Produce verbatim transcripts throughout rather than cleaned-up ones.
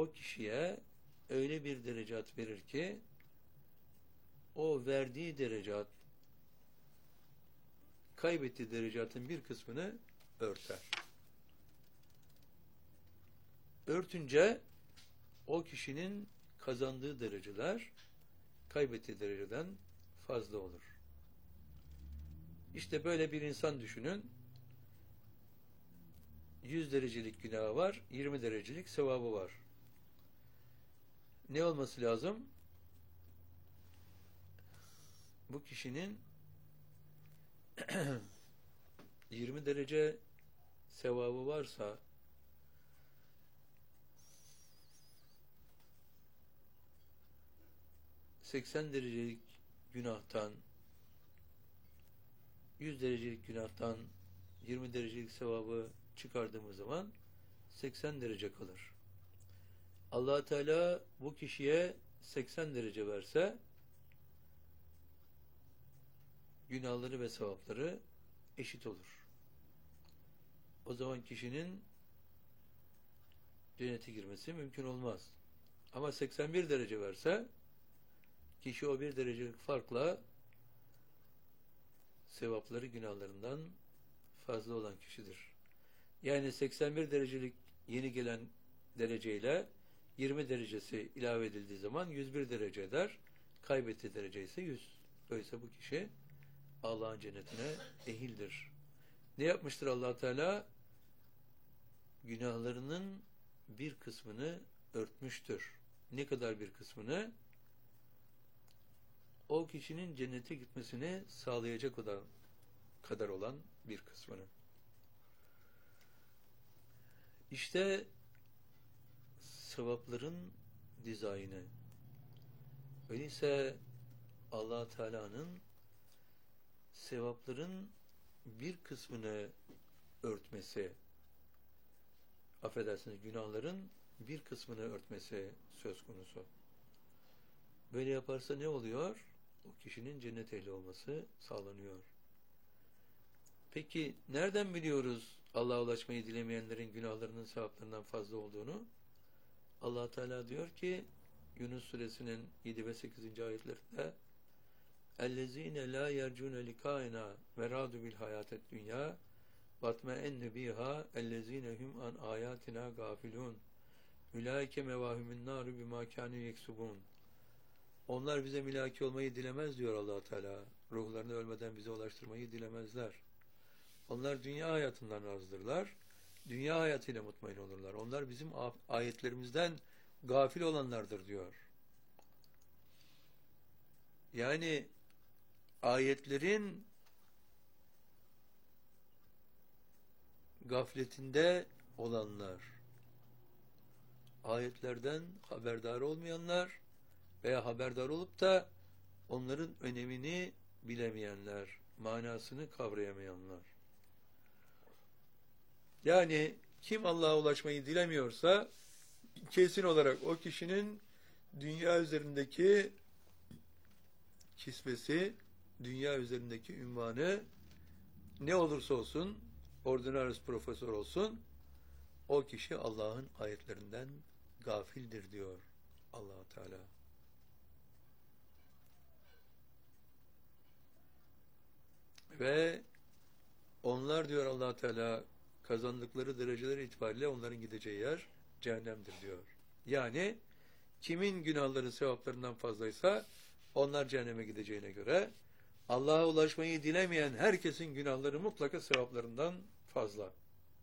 o kişiye öyle bir derecat verir ki o verdiği derecat kaybettiği derecatın bir kısmını örter. Örtünce o kişinin kazandığı dereceler kaybettiği dereceden fazla olur. İşte böyle bir insan düşünün. yüz derecelik günahı var, yirmi derecelik sevabı var. Ne olması lazım? Bu kişinin yirmi derece sevabı varsa seksen derecelik günahtan yüz derecelik günahtan yirmi derecelik sevabı çıkardığımız zaman seksen derece kalır. Allah Teala bu kişiye seksen derece verse günahları ve sevapları eşit olur. O zaman kişinin cennete girmesi mümkün olmaz. Ama seksen bir derece verse kişi o bir derecelik farkla sevapları günahlarından fazla olan kişidir. Yani seksen bir derecelik yeni gelen dereceyle yirmi derecesi ilave edildiği zaman yüz bir derece eder. Kaybettiği derece ise yüz. Öyleyse bu kişi Allah'ın cennetine ehildir. Ne yapmıştır Allah Teala? Günahlarının bir kısmını örtmüştür. Ne kadar bir kısmını? O kişinin cennete gitmesini sağlayacak olan kadar olan bir kısmını. İşte sevapların dizaynı. Öyleyse Allah Teala'nın sevapların bir kısmını örtmesi, affedersiniz günahların bir kısmını örtmesi söz konusu. Böyle yaparsa ne oluyor? O kişinin cennet ehli olması sağlanıyor. Peki nereden biliyoruz Allah'a ulaşmayı dilemeyenlerin günahlarının sevaplarından fazla olduğunu? Allah Teala diyor ki Yunus suresinin yedi ve sekizinci ayetlerinde اَلَّذ۪ينَ لَا يَرْجُونَ لِقَائِنَا وَرَادُ بِالْحَيَاةِ الدُّنْيَا وَاتْمَئَنُّ بِهَا اَلَّذ۪ينَ هُمْ عَنْ آيَاتِنَا غَافِلُونَ اُولَٰئِكَ مَوَاهُمُ النَّارُ بِمَا كَانُوا يَكْسُبُونَ. Onlar bize milaki olmayı dilemez diyor Allah Teala. Ruhlarını ölmeden bize ulaştırmayı dilemezler. Onlar dünya hayatından razdırlar. Dünya hayatıyla mutmain olurlar. Onlar bizim ayetlerimizden gafil olanlardır diyor. Yani ayetlerin gafletinde olanlar, ayetlerden haberdar olmayanlar veya haberdar olup da onların önemini bilemeyenler, manasını kavrayamayanlar. Yani kim Allah'a ulaşmayı dilemiyorsa kesin olarak o kişinin dünya üzerindeki kisvesi, dünya üzerindeki ünvanı ne olursa olsun, ordinarius profesör olsun, o kişi Allah'ın ayetlerinden gafildir diyor Allah Teala. Ve onlar diyor Allah Teala kazandıkları dereceler itibariyle onların gideceği yer cehennemdir diyor. Yani kimin günahları sevaplarından fazlaysa onlar cehenneme gideceğine göre Allah'a ulaşmayı dilemeyen herkesin günahları mutlaka sevaplarından fazla.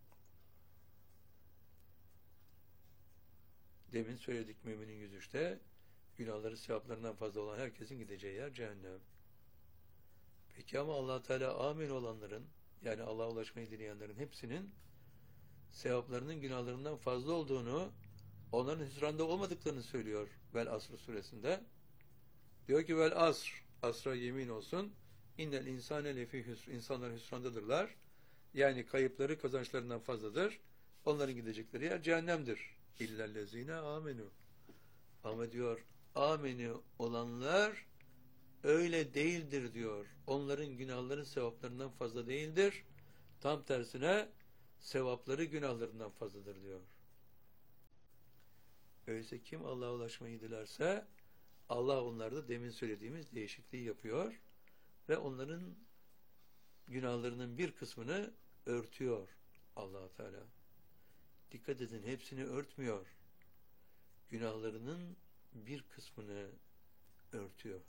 Demin söyledik Müminin yüz üçte günahları sevaplarından fazla olan herkesin gideceği yer cehennem. Peki ama Allah Teala amin olanların, yani Allah'a ulaşmayı dileyenlerin hepsinin sevaplarının günahlarından fazla olduğunu, onların hüsranda olmadıklarını söylüyor Vel Asr suresinde. Diyor ki vel asr, asra yemin olsun, innel insane lefi hüsr, insanlar hüsrandadırlar. Yani kayıpları kazançlarından fazladır. Onların gidecekleri yer cehennemdir. İllellezine amenu. Ama diyor, ameni olanlar öyle değildir diyor. Onların günahları sevaplarından fazla değildir. Tam tersine sevapları günahlarından fazladır diyor. Öyle Öyleyse kim Allah'a ulaşmayı dilerse Allah onlarda demin söylediğimiz değişikliği yapıyor ve onların günahlarının bir kısmını örtüyor Allah Teala. Dikkat edin, hepsini örtmüyor. Günahlarının bir kısmını örtüyor.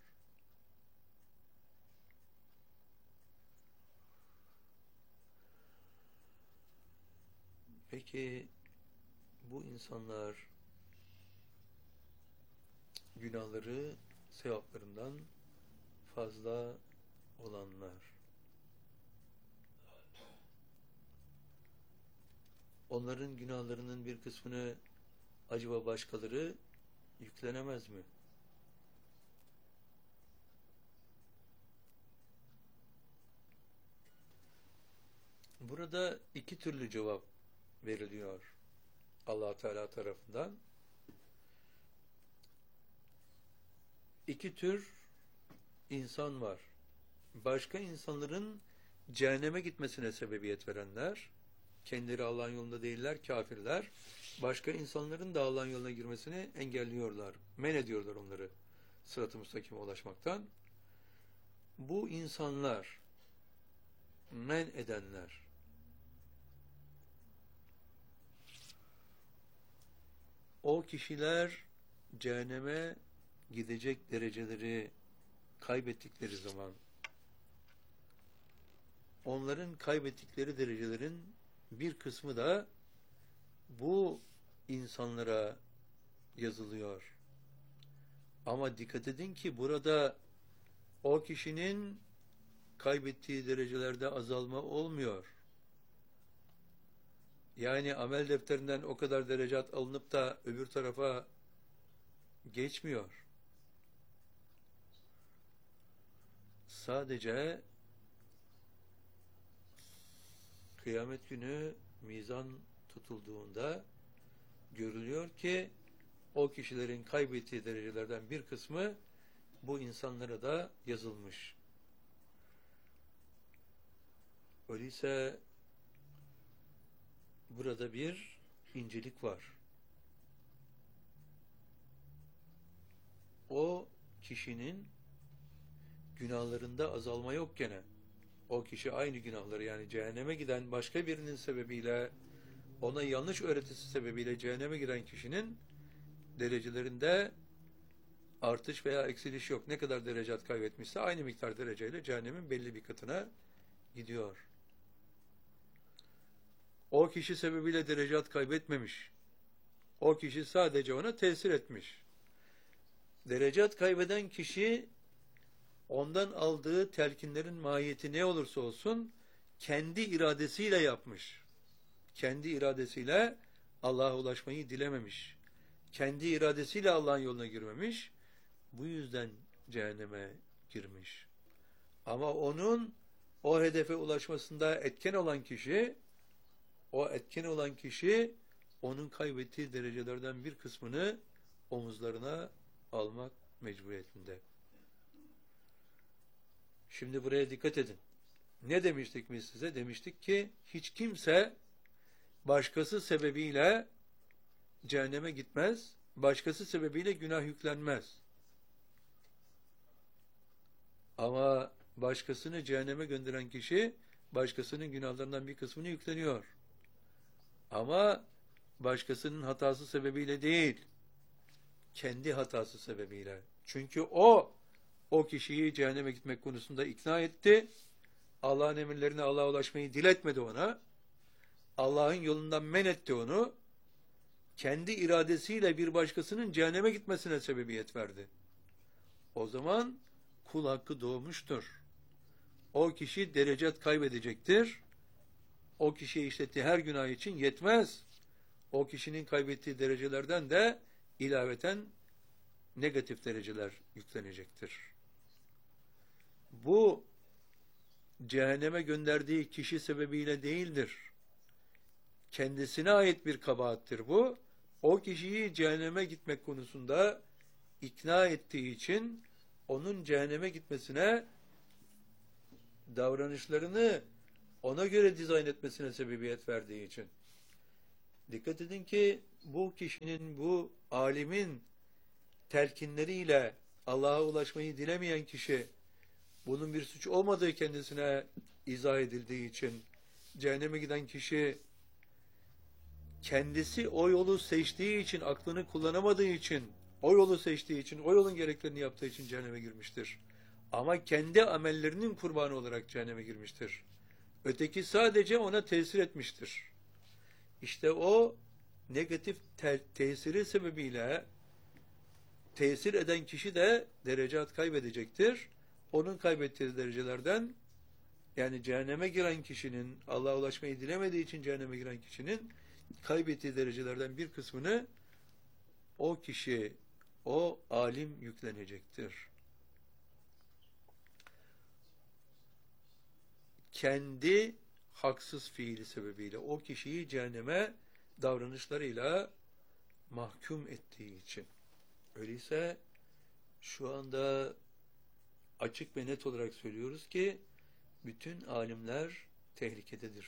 Peki bu insanlar günahları sevaplarından fazla olanlar, onların günahlarının bir kısmını acaba başkaları yüklenemez mi? Burada iki türlü cevap veriliyor Allah Teala tarafından. İki tür insan var. Başka insanların cehenneme gitmesine sebebiyet verenler, kendileri Allah'ın yolunda değiller, kafirler. Başka insanların da Allah'ın yoluna girmesini engelliyorlar, men ediyorlar onları sırat-ı müstakime ulaşmaktan. Bu insanlar, men edenler, o kişiler cehenneme gidecek dereceleri kaybettikleri zaman, onların kaybettikleri derecelerin bir kısmı da bu insanlara yazılıyor. Ama dikkat edin ki burada o kişinin kaybettiği derecelerde azalma olmuyor. Yani amel defterinden o kadar derecat alınıp da öbür tarafa geçmiyor. Sadece kıyamet günü mizan tutulduğunda görülüyor ki o kişilerin kaybettiği derecelerden bir kısmı bu insanlara da yazılmış. Öyleyse burada bir incelik var. O kişinin günahlarında azalma yok gene. O kişi aynı günahları, yani cehenneme giden başka birinin sebebiyle, ona yanlış öğretisi sebebiyle cehenneme giden kişinin derecelerinde artış veya eksiliş yok. Ne kadar derecat kaybetmişse aynı miktar dereceyle cehennemin belli bir katına gidiyor. O kişi sebebiyle derecat kaybetmemiş. O kişi sadece ona tesir etmiş. Derecat kaybeden kişi ondan aldığı telkinlerin mahiyeti ne olursa olsun kendi iradesiyle yapmış. Kendi iradesiyle Allah'a ulaşmayı dilememiş. Kendi iradesiyle Allah'ın yoluna girmemiş. Bu yüzden cehenneme girmiş. Ama onun o hedefe ulaşmasında etken olan kişi, o etken olan kişi onun kaybettiği derecelerden bir kısmını omuzlarına almak mecburiyetinde. Şimdi buraya dikkat edin. Ne demiştik biz size? Demiştik ki hiç kimse başkası sebebiyle cehenneme gitmez, başkası sebebiyle günah yüklenmez. Ama başkasını cehenneme gönderen kişi başkasının günahlarından bir kısmını yükleniyor. Ama başkasının hatası sebebiyle değil, kendi hatası sebebiyle. Çünkü o, o kişiyi cehenneme gitmek konusunda ikna etti. Allah'ın emirlerine, Allah'a ulaşmayı diletmedi ona. Allah'ın yolundan men etti onu. Kendi iradesiyle bir başkasının cehenneme gitmesine sebebiyet verdi. O zaman kul hakkı doğmuştur. O kişi derecat kaybedecektir. O kişiye işlettiği her günah için yetmez. O kişinin kaybettiği derecelerden de ilaveten negatif dereceler yüklenecektir. Bu cehenneme gönderdiği kişi sebebiyle değildir. Kendisine ait bir kabahattir bu. O kişiyi cehenneme gitmek konusunda ikna ettiği için onun cehenneme gitmesine, davranışlarını ona göre dizayn etmesine sebebiyet verdiği için. Dikkat edin ki bu kişinin, bu alimin telkinleriyle Allah'a ulaşmayı dilemeyen kişi, bunun bir suç olmadığı kendisine izah edildiği için, cehenneme giden kişi kendisi o yolu seçtiği için, aklını kullanamadığı için, o yolu seçtiği için, o yolun gereklerini yaptığı için cehenneme girmiştir. Ama kendi amellerinin kurbanı olarak cehenneme girmiştir. Öteki sadece ona tesir etmiştir. İşte o negatif te tesiri sebebiyle tesir eden kişi de derecat kaybedecektir. Onun kaybettiği derecelerden, yani cehenneme giren kişinin, Allah'a ulaşmayı dilemediği için cehenneme giren kişinin kaybettiği derecelerden bir kısmını o kişi, o alim yüklenecektir. Kendi haksız fiili sebebiyle o kişiyi cehenneme davranışlarıyla mahkum ettiği için. Öyleyse şu anda açık ve net olarak söylüyoruz ki bütün alimler tehlikededir.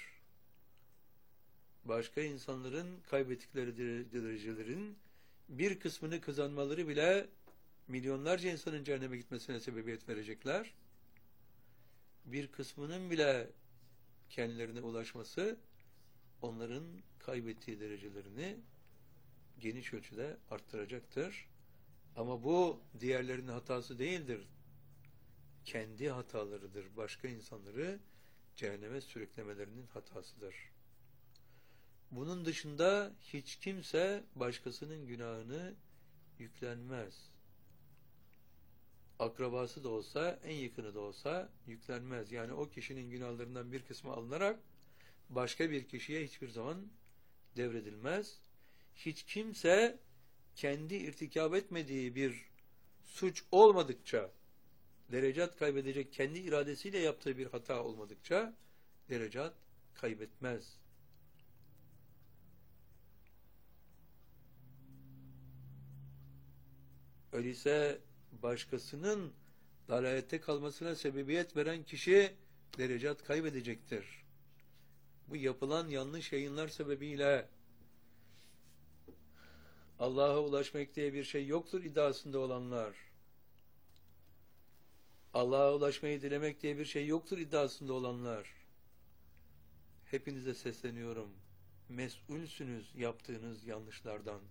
Başka insanların kaybettikleri derecelerin bir kısmını kazanmaları bile milyonlarca insanın cehenneme gitmesine sebebiyet verecekler. Bir kısmının bile kendilerine ulaşması onların kaybettiği derecelerini geniş ölçüde arttıracaktır. Ama bu diğerlerinin hatası değildir. Kendi hatalarıdır. Başka insanları cehenneme sürüklemelerinin hatasıdır. Bunun dışında hiç kimse başkasının günahını yüklenmez. Akrabası da olsa, en yakını da olsa yüklenmez. Yani o kişinin günahlarından bir kısmı alınarak başka bir kişiye hiçbir zaman devredilmez. Hiç kimse kendi irtikab etmediği bir suç olmadıkça, derecat kaybedecek, kendi iradesiyle yaptığı bir hata olmadıkça derecat kaybetmez. Öyleyse başkasının dalalette kalmasına sebebiyet veren kişi derecat kaybedecektir. Bu yapılan yanlış yayınlar sebebiyle Allah'a ulaşmak diye bir şey yoktur iddiasında olanlar, Allah'a ulaşmayı dilemek diye bir şey yoktur iddiasında olanlar, hepinize sesleniyorum. Mesulsünüz yaptığınız yanlışlardan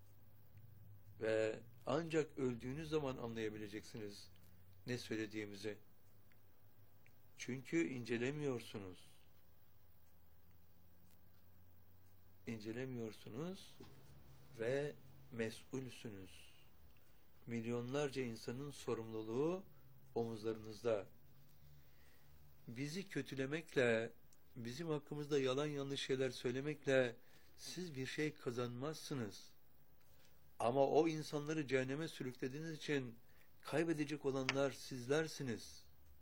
ve ancak öldüğünüz zaman anlayabileceksiniz ne söylediğimizi. Çünkü incelemiyorsunuz. İncelemiyorsunuz ve mesulsünüz. Milyonlarca insanın sorumluluğu omuzlarınızda. Bizi kötülemekle, bizim hakkımızda yalan yanlış şeyler söylemekle siz bir şey kazanmazsınız. Ama o insanları cehenneme sürüklediğiniz için kaybedecek olanlar sizlersiniz.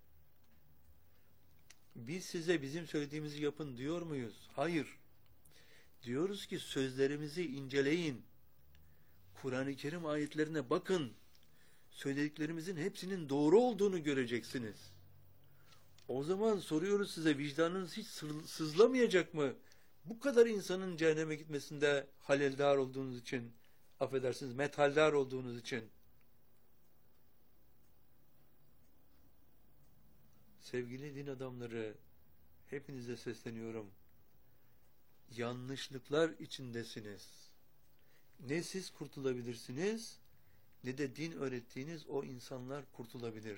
Biz size bizim söylediğimizi yapın diyor muyuz? Hayır. Diyoruz ki sözlerimizi inceleyin. Kur'an-ı Kerim ayetlerine bakın. Söylediklerimizin hepsinin doğru olduğunu göreceksiniz. O zaman soruyoruz size, vicdanınız hiç sızlamayacak mı? Bu kadar insanın cehenneme gitmesinde haleldar olduğunuz için, affedersiniz, methaldar olduğunuz için. Sevgili din adamları, hepinize sesleniyorum. Yanlışlıklar içindesiniz. Ne siz kurtulabilirsiniz, ne de din öğrettiğiniz o insanlar kurtulabilir.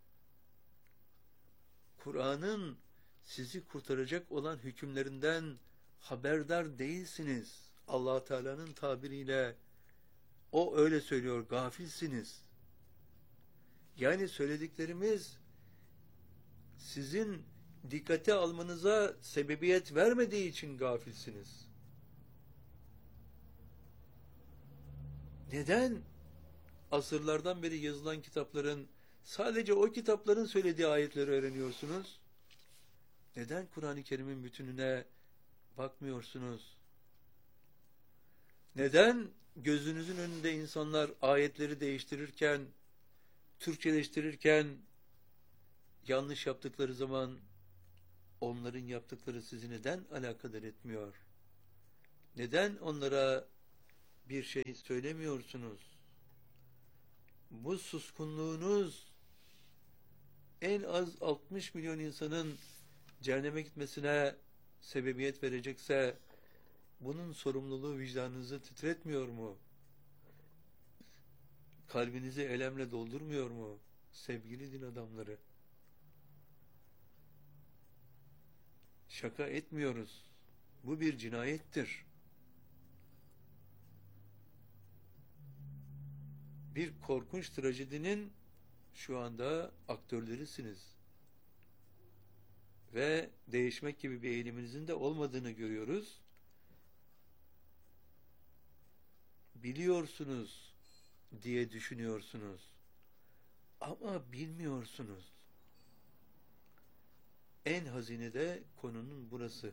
Kur'an'ın sizi kurtaracak olan hükümlerinden haberdar değilsiniz. Allah Teala'nın tabiriyle o öyle söylüyor, gafilsiniz. Yani söylediklerimiz sizin dikkate almanıza sebebiyet vermediği için gafilsiniz. Neden asırlardan beri yazılan kitapların, sadece o kitapların söylediği ayetleri öğreniyorsunuz? Neden Kur'an-ı Kerim'in bütününe bakmıyorsunuz? Neden gözünüzün önünde insanlar ayetleri değiştirirken, Türkçeleştirirken, yanlış yaptıkları zaman onların yaptıkları sizi neden alakadar etmiyor? Neden onlara bir şey söylemiyorsunuz. Bu suskunluğunuz en az altmış milyon insanın cehenneme gitmesine sebebiyet verecekse bunun sorumluluğu vicdanınızı titretmiyor mu? Kalbinizi elemle doldurmuyor mu? Sevgili din adamları, şaka etmiyoruz. Bu bir cinayettir. Bir korkunç trajedinin şu anda aktörlerisiniz. Ve değişmek gibi bir eğiliminizin de olmadığını görüyoruz. Biliyorsunuz diye düşünüyorsunuz. Ama bilmiyorsunuz. En hazine de konunun burası.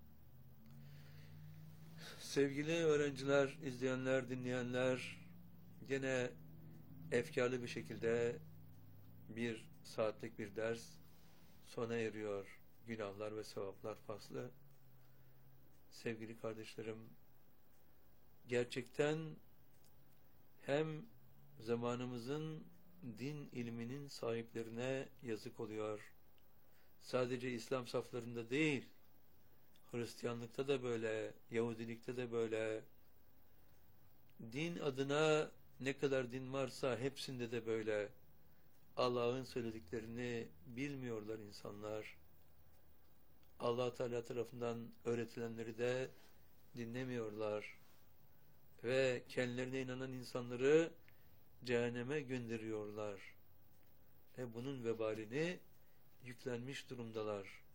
Sevgili öğrenciler, izleyenler, dinleyenler, gene efkarlı bir şekilde bir saatlik bir ders sona eriyor. Günahlar ve sevaplar faslı. Sevgili kardeşlerim, gerçekten hem zamanımızın din ilminin sahiplerine yazık oluyor. Sadece İslam saflarında değil, Hristiyanlıkta da böyle, Yahudilikte de böyle, din adına ne kadar din varsa hepsinde de böyle. Allah'ın söylediklerini bilmiyorlar insanlar. Allah Teala tarafından öğretilenleri de dinlemiyorlar. Ve kendilerine inanan insanları cehenneme gönderiyorlar. E bunun vebalini yüklenmiş durumdalar.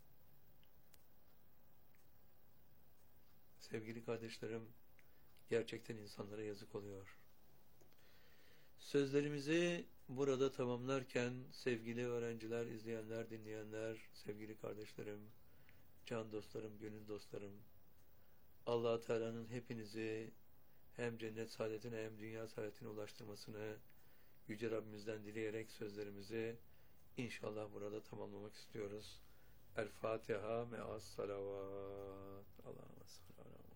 Sevgili kardeşlerim, gerçekten insanlara yazık oluyor. Sözlerimizi burada tamamlarken sevgili öğrenciler, izleyenler, dinleyenler, sevgili kardeşlerim, can dostlarım, gönül dostlarım, Allah Teala'nın hepinizi hem cennet saadetine hem dünya saadetine ulaştırmasını Yüce Rabbimizden dileyerek sözlerimizi inşallah burada tamamlamak istiyoruz. El Fatiha me'as salavat. Allah'a emanet.